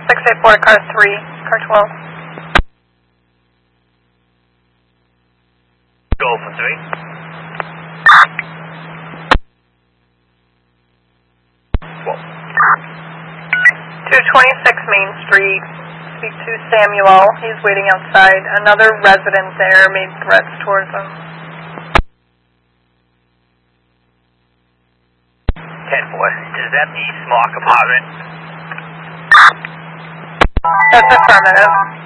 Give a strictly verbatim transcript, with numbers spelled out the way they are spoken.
six eight four to car three, car twelve. Go for three. twelve. two twenty-six Main Street. Speak to Samuel. He's waiting outside. Another resident there made threats towards him. ten four. Is that the Smock apartment? That's affirmative.